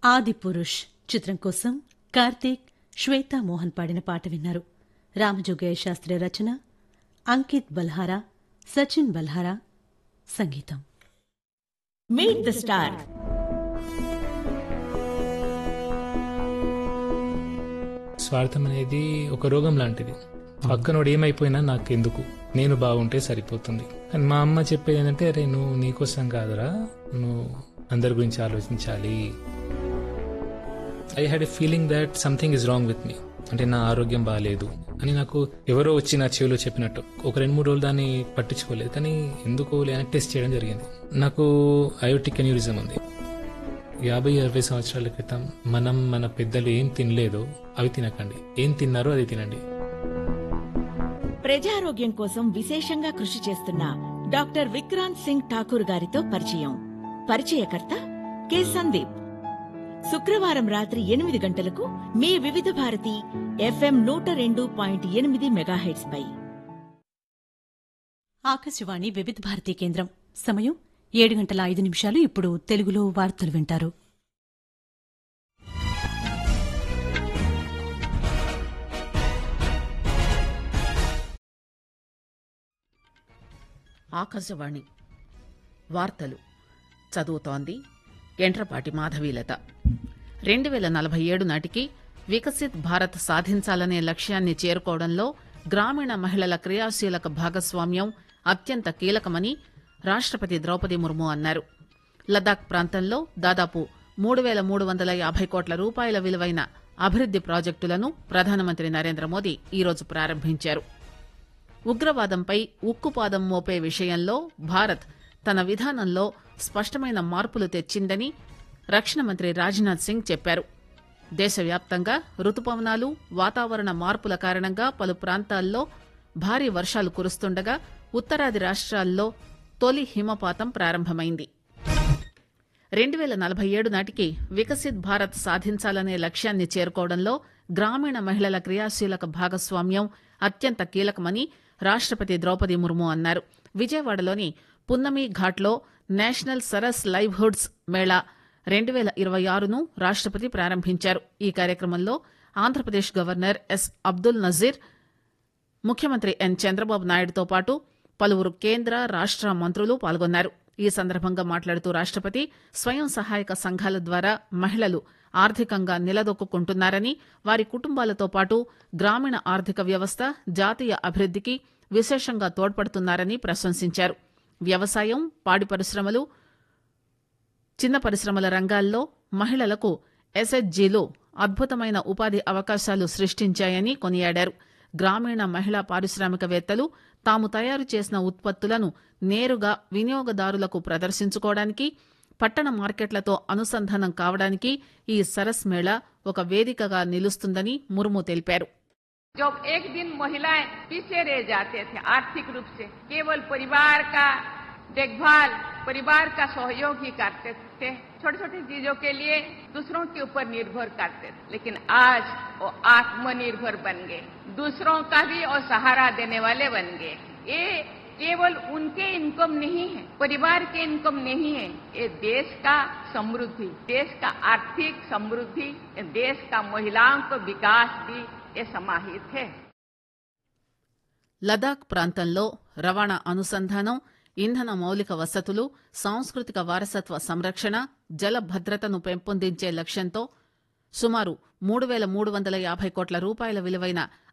ఆదిపురుష్ చిత్రం కోసం కార్తీక్, శ్వేతా మోహన్ పాడిన పాట విన్నారు. రామజోగయ్య శాస్త్రి రచన, అంకిత్ బల్హారా, సచిన్ బల్హారా సంగీతం. Meet the star. స్వార్థం అనేది ఒక రోగం లాంటిది. పక్కనోడు ఏమైపోయినా నాకెందుకు, నేను బాగుంటే సరిపోతుంది. కానీ మా అమ్మ చెప్పేది ఏంటంటే, అరే నువ్వు నీకోసం కాదురా, నువ్వు అందరి గురించి ఆలోచించాలి. I had a feeling that something is wrong with me, అంటే నా ఆరోగ్యం బాగాలేదు అని నాకు ఎవరో వచ్చి నా చెవిలో చెప్పినట్టు. ఒక 2-3 రోజులు దాన్ని పట్టించుకోలేదు, కానీ ఎందుకో లేని టెస్ట్ చేయడం జరిగింది. నాకు అయోటిక్ అన్యూరిజం ఉంది. 50-60 సంవత్సరాల క్రితం మన పెద్దలు ఏం తినలేదో అవి తినకండి, ఏం తిన్నారో అది తినండి. ప్రజారోగ్యం కోసం విశేషంగా కృషి చేస్తున్న డాక్టర్ విక్రాంత్ సింగ్ ఠాకూర్ గారితో పరిచయం. పరిచయకర్త కె సందీప్. శుక్రవారం రాత్రి 8 గంటలకు మీ వివిధ భారతి FM 102.8 మెగాహెర్ట్జ్ పై. ఆకాశవాణి వివిధ భారతీ కేంద్రం. సమయం 7:05. ఇప్పుడు తెలుగులో వార్తలు వింటారు. ఆకాశవాణి వార్తలు చదువుతోంది ఎంట్రపాటి మాధవీలత. 2047 నాటికి వికసిత్ భారత్ సాధించాలనే లక్ష్యాన్ని చేరుకోవడంలో గ్రామీణ మహిళల క్రియాశీలక భాగస్వామ్యం అత్యంత కీలకమని రాష్టపతి ద్రౌపది ముర్ము అన్నారు. లదాఖ్ ప్రాంతంలో దాదాపు 3,350 కోట్ల రూపాయల విలువైన అభివృద్ది ప్రాజెక్టులను ప్రధానమంత్రి నరేంద్ర మోదీ ఈరోజు ప్రారంభించారు. ఉగ్రవాదంపై ఉక్కుపాదం మోపే విషయంలో భారత్ తన విధానంలో స్పష్టమైన మార్పులు తెచ్చిందని రక్షణ మంత్రి రాజ్నాథ్ సింగ్ చెప్పారు. దేశవ్యాప్తంగా రుతుపవనాలు, వాతావరణ మార్పుల కారణంగా పలు ప్రాంతాల్లో భారీ వర్షాలు కురుస్తుండగా ఉత్తరాది రాష్ట్రాల్లో తొలి హిమపాతం ప్రారంభమైంది. 2047 నాటికి వికసిత్ భారత్ సాధించాలనే లక్ష్యాన్ని చేరుకోవడంలో గ్రామీణ మహిళల క్రియాశీలక భాగస్వామ్యం అత్యంత కీలకమని రాష్టపతి ద్రౌపది ముర్ము అన్నారు. విజయవాడలోని పున్నమి ఘాట్లో నేషనల్ సరస్ లైవ్హుడ్స్ మేళా 2026ను రాష్టపతి ప్రారంభించారు. ఈ కార్యక్రమంలో ఆంధ్రప్రదేశ్ గవర్నర్ ఎస్ అబ్దుల్ నజీర్, ముఖ్యమంత్రి ఎన్ చంద్రబాబు నాయుడుతో పాటు పలువురు కేంద్ర, రాష్ట మంత్రులు పాల్గొన్నారు. ఈ సందర్భంగా మాట్లాడుతూ రాష్టపతి స్వయం సహాయక సంఘాల ద్వారా మహిళలు ఆర్థికంగా నిలదొక్కుంటున్నారని, వారి కుటుంబాలతో పాటు గ్రామీణ ఆర్థిక వ్యవస్థ, జాతీయ అభివృద్దికి విశేషంగా తోడ్పడుతున్నారని ప్రశంసించారు. వ్యవసాయం, పాడి పరిశ్రమలు, చిన్న పరిశ్రమల రంగాల్లో మహిళలకు ఎస్హెచ్జీలు అద్భుతమైన ఉపాధి అవకాశాలు సృష్టించాయని కొనియాడారు. గ్రామీణ మహిళా పారిశ్రామికవేత్తలు తాము తయారు చేసిన ఉత్పత్తులను నేరుగా వినియోగదారులకు ప్రదర్శించుకోవడానికి, పట్టణ మార్కెట్లతో అనుసంధానం కావడానికి ఈ సరస్ మేళా ఒక వేదికగా నిలుస్తుందని ముర్ము తెలిపారు. जब एक दिन महिलाएं पीछे रह जाते थे आर्थिक रूप से, केवल परिवार का देखभाल, परिवार का सहयोग ही करते थे, छोटी छोटी चीजों के लिए दूसरों के ऊपर निर्भर करते थे, लेकिन आज वो आत्मनिर्भर बन गए, दूसरों का भी और सहारा देने वाले बन गए. ये केवल उनके इनकम नहीं है, परिवार के इनकम नहीं है, ये देश का समृद्धि, देश का आर्थिक समृद्धि, देश का महिलाओं का विकास भी ये समाहित है. లదాఖ్ ప్రాంతంలో రవాణా అనుసంధానం, ఇంధన మౌలిక వసతులు, సాంస్కృతిక వారసత్వ సంరక్షణ, జల భద్రతను పెంపొందించే లక్ష్యంతో సుమారు 3,350 కోట్ల రూపాయల విలువైన